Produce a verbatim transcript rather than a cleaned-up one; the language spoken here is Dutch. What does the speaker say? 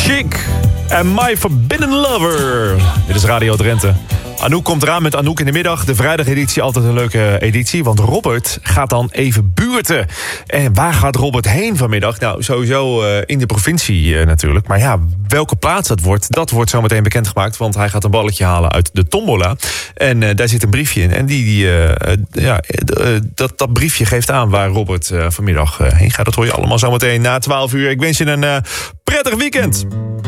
Chic en My Forbidden Lover. Dit is Radio Drenthe. Anouk komt eraan met Anouk in de middag. De vrijdageditie, altijd een leuke editie. Want Robert gaat dan even buurten. En waar gaat Robert heen vanmiddag? Nou, sowieso uh, in de provincie uh, natuurlijk. Maar ja, welke plaats dat wordt, dat wordt zometeen bekendgemaakt. Want hij gaat een balletje halen uit de tombola. En uh, daar zit een briefje in. En die, die, uh, uh, ja, uh, dat, dat briefje geeft aan waar Robert uh, vanmiddag uh, heen gaat. Dat hoor je allemaal zometeen na twaalf uur. Ik wens je een uh, prettig weekend.